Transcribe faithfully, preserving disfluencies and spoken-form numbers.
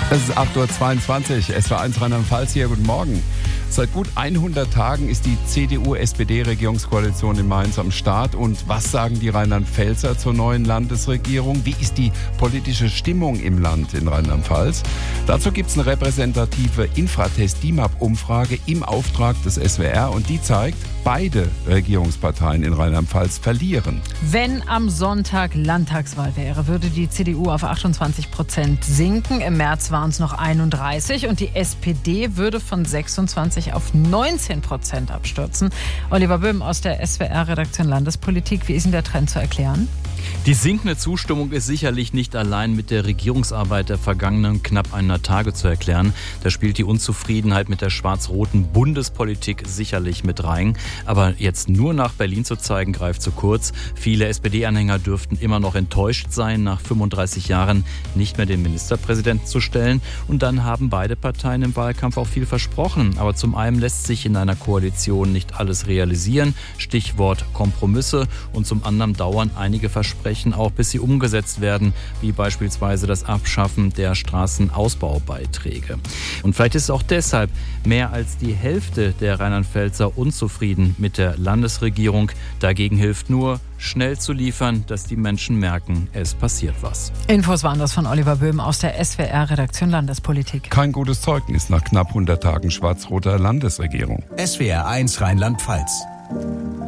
Es ist acht Uhr zweiundzwanzig, S W R eins Rheinland-Pfalz hier, guten Morgen. Seit gut hundert Tagen ist die C D U S P D-Regierungskoalition in Mainz am Start. Und was sagen die Rheinland-Pfälzer zur neuen Landesregierung? Wie ist die politische Stimmung im Land in Rheinland-Pfalz? Dazu gibt es eine repräsentative Infratest-D I M A P-Umfrage im Auftrag des S W R und die zeigt, beide Regierungsparteien in Rheinland-Pfalz verlieren. Wenn am Sonntag Landtagswahl wäre, würde die C D U auf achtundzwanzig Prozent sinken. Im März waren es noch einunddreißig und die S P D würde von sechsundzwanzig auf neunzehn Prozent abstürzen. Oliver Böhm aus der S W R-Redaktion Landespolitik. Wie ist denn der Trend zu erklären? Die sinkende Zustimmung ist sicherlich nicht allein mit der Regierungsarbeit der vergangenen knapp hundert Tage zu erklären. Da spielt die Unzufriedenheit mit der schwarz-roten Bundespolitik sicherlich mit rein. Aber jetzt nur nach Berlin zu zeigen, greift zu kurz. Viele S P D-Anhänger dürften immer noch enttäuscht sein, nach fünfunddreißig Jahren nicht mehr den Ministerpräsidenten zu stellen. Und dann haben beide Parteien im Wahlkampf auch viel versprochen. Aber zum einen lässt sich in einer Koalition nicht alles realisieren. Stichwort Kompromisse. Und zum anderen dauern einige Versprechen auch, bis sie umgesetzt werden, wie beispielsweise das Abschaffen der Straßenausbaubeiträge. Und vielleicht ist auch deshalb mehr als die Hälfte der Rheinland-Pfälzer unzufrieden mit der Landesregierung. Dagegen hilft nur, schnell zu liefern, dass die Menschen merken, es passiert was. Infos waren das von Oliver Böhm aus der S W R-Redaktion Landespolitik. Kein gutes Zeugnis nach knapp hundert Tagen schwarz-roter Landesregierung. S W R eins Rheinland-Pfalz.